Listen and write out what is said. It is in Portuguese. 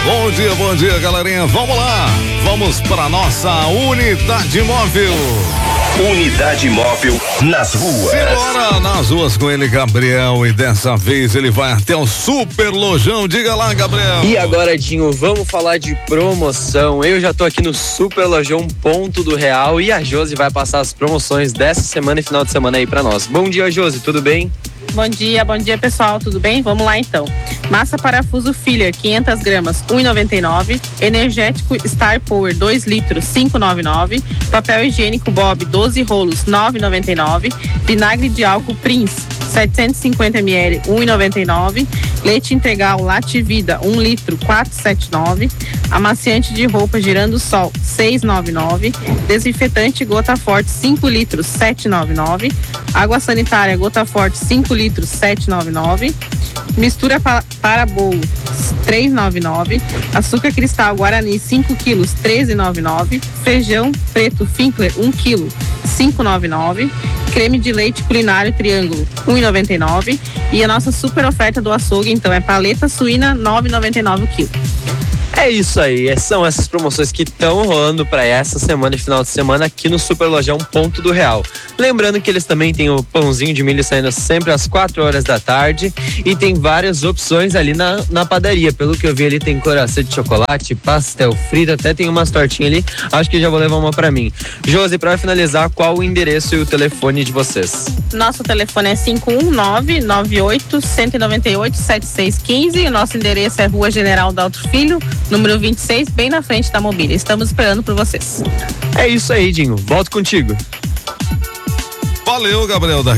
Bom dia, galerinha. Vamos lá. Vamos para nossa unidade móvel. Unidade móvel nas ruas. Simbora nas ruas com ele, Gabriel. E dessa vez ele vai até o Super Lojão. Diga lá, Gabriel. E agora, Dinho, vamos falar de promoção. Eu já tô aqui no Super Lojão Ponto do Real e a Josi vai passar as promoções dessa semana e final de semana aí pra nós. Bom dia, Josi, tudo bem? Bom dia pessoal, tudo bem? Vamos lá então. Massa parafuso filler 500 gramas, 1,99. Energético Star Power 2 litros, 5,99. Papel higiênico Bob 12 rolos, 9,99. Vinagre de álcool Prince 750 ml, 1,99. Leite integral Lativida 1 litro, 4,79. Amaciante de roupa Girando Sol 6,99. Desinfetante Gota Forte 5 litros, 7,99. Água sanitária Gota Forte 5 litros, 7,99. Mistura para bolo 3,99. Açúcar cristal Guarani 5 quilos, 13,99. Feijão preto Finkler 1 quilo, 5,99. Creme de leite culinário Triângulo 1,99. E a nossa super oferta do açougue então é paleta suína 9,99 o quilo. É isso aí, são essas promoções que estão rolando para essa semana e final de semana aqui no Super Lojão Ponto do Real. Lembrando que eles também têm o pãozinho de milho saindo sempre às 4 horas da tarde e tem várias opções ali na padaria. Pelo que eu vi ali tem coração de chocolate, pastel frito, até tem umas tortinhas ali, acho que já vou levar uma para mim. Josi, para finalizar, qual o endereço e o telefone de vocês? Nosso telefone é 519-98-198-7615 e o nosso endereço é Rua General Daltro Filho, número 26, bem na frente da Mobília. Estamos esperando por vocês. É isso aí, Dinho. Volto contigo. Valeu, Gabriel.